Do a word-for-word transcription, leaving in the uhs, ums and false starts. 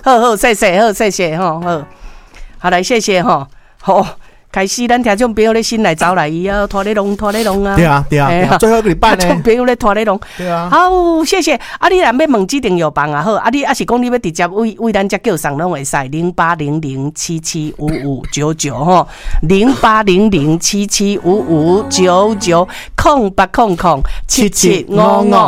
好好，谢谢，好谢谢吼，好，好来谢谢吼，好。开始，咱听众朋友咧先来走来，伊啊拖咧龙，拖咧龙啊！ 对啊，对啊，对啊，最后一个礼拜呢， 听众朋友咧拖咧龙， 对啊。 好，谢谢。啊，你若要问指定药房啊，好，啊你啊是讲你要直接为为咱遮叫上拢会使零八零零七七五五九九吼，零八零零七七五五九九，空八空空七七五五。